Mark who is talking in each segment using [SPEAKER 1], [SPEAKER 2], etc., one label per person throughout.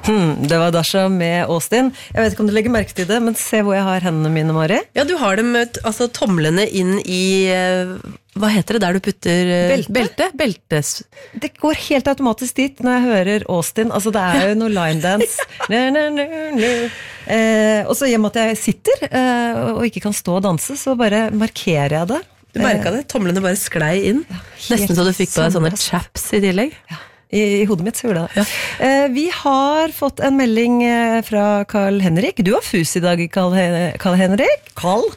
[SPEAKER 1] Det var Dasha med Austin. Jeg vet ikke om du legger merke til det, men se hvor jeg har hendene mine, Mari.
[SPEAKER 2] Ja, du har dem, altså tomlene inn i, hva heter det der du putter Beltes.
[SPEAKER 1] Det går helt automatisk dit når jeg hører Austin. Altså det jo noe line dance. Og så i og med at jeg sitter og ikke kan stå og danse, så bare markerer jeg det.
[SPEAKER 2] Du merket det, tomlene bare sklei inn. Nesten så du fikk på deg sånne chaps i tillegg.
[SPEAKER 1] Ja. I hodet mitt så gjorde det. Ja. Vi har fått en melding fra Carl Henrik. Du har fus i dag, Carl Henrik.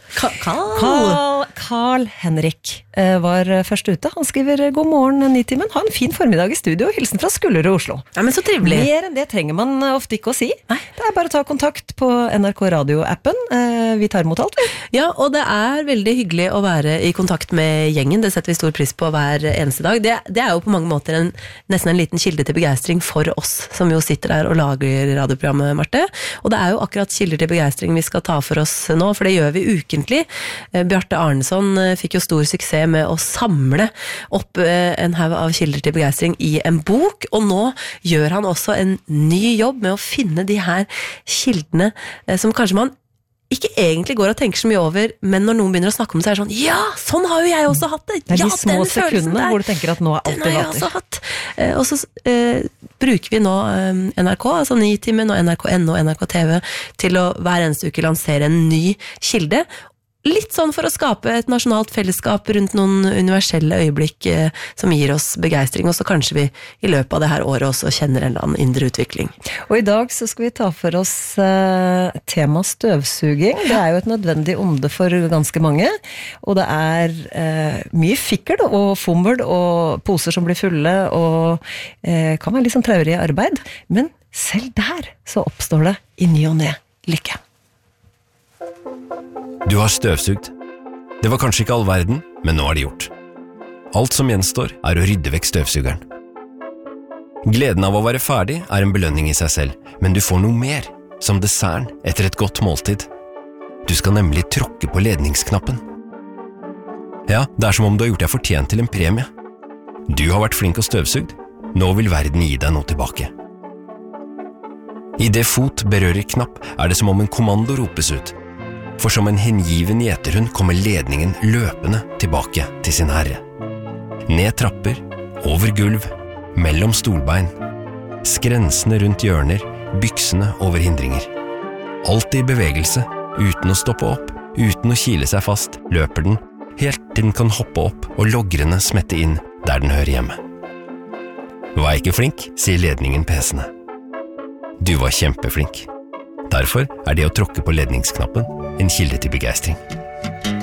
[SPEAKER 1] Carl Henrik var først ute. Han skriver god morgen 9-timen. Ha en fin formiddag i studio. Hilsen fra Skullerud, Oslo.
[SPEAKER 2] Ja, men så trivelig.
[SPEAKER 1] Mer enn det trenger man ofte ikke å si. Nei. Det bare å ta kontakt på NRK Radio-appen. Vi tar imot alt, vi.
[SPEAKER 2] Ja, og det veldig hyggelig å være i kontakt med gjengen. Det setter vi stor pris på hver eneste dag. Det jo på mange måter nesten en liten kilde til begeistring for oss, som jo sitter der og lager radioprogrammet, Marte. Og det jo akkurat kilder til begeistring vi skal ta for oss nå, for det gjør vi ukentlig. Bjarte Arneson fikk jo stor suksess med å samle opp en haug av kilder til begeistring i en bok, og nå gjør han også en ny jobb med å finne de her kildene som kanskje man ikke egentlig går og tenker så mye over, men når noen begynner å snakke om det, så det sånn, ja, sånn har jo jeg også hatt det.
[SPEAKER 1] Det de små sekundene hvor du tenker at nå alt
[SPEAKER 2] den har jeg også hatt. Og så bruker vi nå NRK, altså Nitimen og NRK.no og NRK TV, til å hver eneste uke lansere en ny kilde, litt sånn for å skape et nasjonalt fellesskap rundt noen universelle øyeblikk som gir oss begeistring, og så kanskje vi i løpet av det her året også kjenner en eller annen indre utvikling.
[SPEAKER 1] Og i dag så skal vi ta for oss tema støvsuging. Det jo et nødvendig onde for ganske mange, og det mye fikkel og fummel og poser som blir fulle, og kan være litt sånn traurig arbeid, men selv der så oppstår det i ny og ne lykke.
[SPEAKER 3] Du har støvsugd. Det var kanskje ikke all verden, men nå det gjort. Alt som gjenstår å rydde vekk støvsugeren. Gleden av å være ferdig en belønning i seg selv, men du får noe mer, som desserten etter et godt måltid. Du skal nemlig tråkke på ledningsknappen. Ja, det som om du har gjort deg fortjent til en premie. Du har vært flink og støvsugd. Nå vil verden gi deg noe tilbake. I det fot berører knapp det som om en kommando ropes ut. For som en hengiven gjeterhund kommer ledningen løpende tilbake til sin herre. Ned trapper, over gulv, mellom stolbein, skrensene rundt hjørner, byksene over hindringer. Alltid i bevegelse, uten å stoppe opp, uten å kile seg fast, løper den, helt til den kan hoppe opp og logrende smette inn der den hører hjemme. Var jeg ikke flink, sier ledningen pesende. Du var kjempeflink. Derfor det å tråkke på ledningsknappen en kilde til begeistring.